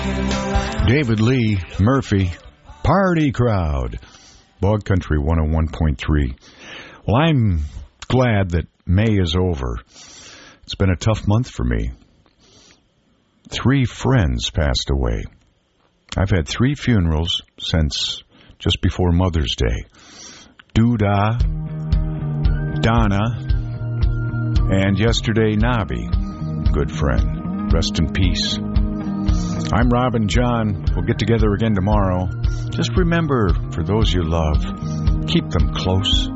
David Lee Murphy, Party Crowd, Bog Country 101.3. Well, I'm glad that May is over. It's been a tough month for me. 3 friends passed away. I've had 3 funerals since just before Mother's Day. Doodah, Donna, and yesterday Nabi, good friend. Rest in peace. I'm Robin John. We'll get together again tomorrow. Just remember, for those you love, keep them close.